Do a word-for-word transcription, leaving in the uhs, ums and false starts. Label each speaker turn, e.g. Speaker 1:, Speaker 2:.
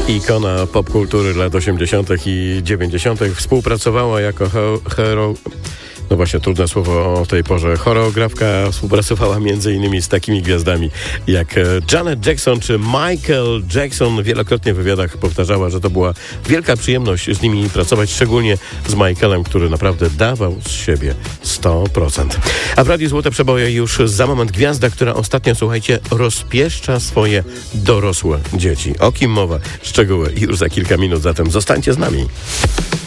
Speaker 1: Ikona popkultury lat osiemdziesiątych i dziewięćdziesiątych. Współpracowała jako hero... No właśnie, trudne słowo o tej porze. Choreografka współpracowała między innymi z takimi gwiazdami jak Janet Jackson czy Michael Jackson. Wielokrotnie w wywiadach powtarzała, że to była wielka przyjemność z nimi pracować, szczególnie z Michaelem, który naprawdę dawał z siebie sto procent. A w Radiu Złote Przeboje już za moment gwiazda, która ostatnio, słuchajcie, rozpieszcza swoje dorosłe dzieci. O kim mowa? Szczegóły już za kilka minut, zatem zostańcie z nami.